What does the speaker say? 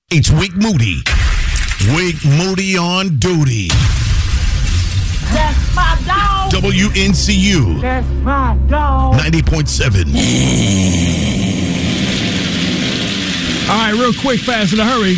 It's Wig Moody. Wig Moody on duty. That's my dog. WNCU. That's my dog. 90.7. All right, real quick, fast in a hurry.